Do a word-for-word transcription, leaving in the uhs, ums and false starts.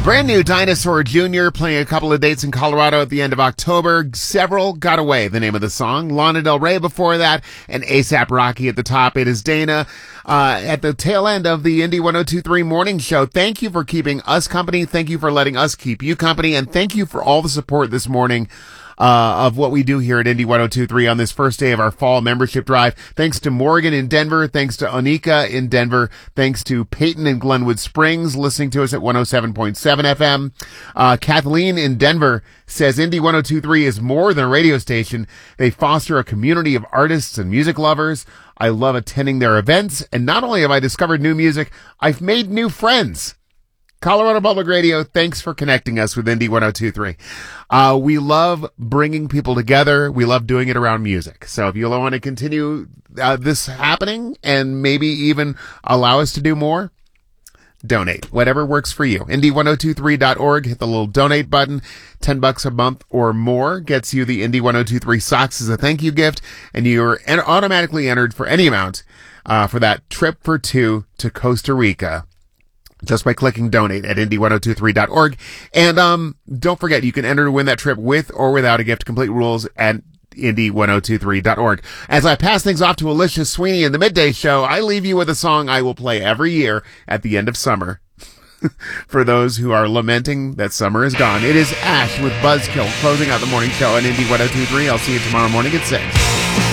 Brand new Dinosaur Junior playing a couple of dates in Colorado at the end of October. Several Got Away, the name of the song. Lana Del Rey before that, and ASAP Rocky at the top. It is Dana uh, at the tail end of the Indie one oh two point three morning show. Thank you for keeping us company. Thank you for letting us keep you company. And thank you for all the support this morning Uh, of what we do here at Indie one oh two point three on this first day of our fall membership drive. Thanks to Morgan in Denver. Thanks to Onika in Denver. Thanks to Peyton in Glenwood Springs listening to us at one oh seven point seven F M. Uh, Kathleen in Denver says Indie one oh two point three is more than a radio station. They foster a community of artists and music lovers. I love attending their events. And not only have I discovered new music, I've made new friends. Colorado Public Radio, thanks for connecting us with Indie one oh two point three. Uh, we love bringing people together. We love doing it around music. So if you want to continue uh, this happening and maybe even allow us to do more, donate. Whatever works for you. Indie one oh two point three dot org. Hit the little donate button. Ten bucks a month or more gets you the Indie one oh two point three socks as a thank you gift. And you're en- automatically entered for any amount uh, for that trip for two to Costa Rica, just by clicking donate at indie one oh two point three dot org. And um, don't forget, you can enter to win that trip with or without a gift. Complete rules at indie one oh two point three dot org. As I pass things off to Alicia Sweeney in the midday show, I leave you with a song I will play every year at the end of summer. For those who are lamenting that summer is gone, it is Ash with Buzzkill closing out the morning show on Indie one oh two point three. I'll see you tomorrow morning at six.